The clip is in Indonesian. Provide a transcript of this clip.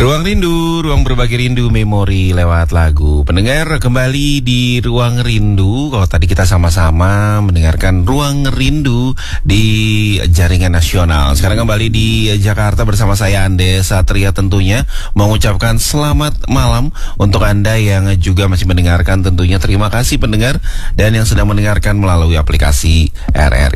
Ruang Rindu, ruang berbagi rindu memori lewat lagu. Pendengar, kembali di Ruang Rindu. Kalau tadi kita sama-sama mendengarkan Ruang Rindu di jaringan nasional. Sekarang kembali di Jakarta bersama saya Ande Satria, tentunya mengucapkan selamat malam untuk Anda yang juga masih mendengarkan. Tentunya terima kasih pendengar dan yang sedang mendengarkan melalui aplikasi RRI.